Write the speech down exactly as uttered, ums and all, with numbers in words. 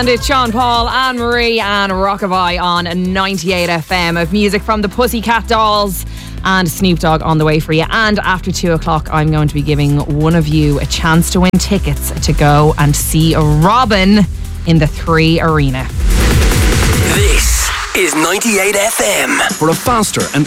And it's Sean Paul, Anne Marie and Rockabye on ninety-eight F M of music from the Pussycat Dolls and Snoop Dogg on the way for you. And after two o'clock, I'm going to be giving one of you a chance to win tickets to go and see Robin in the Three Arena. This is ninety-eight F M. For a faster and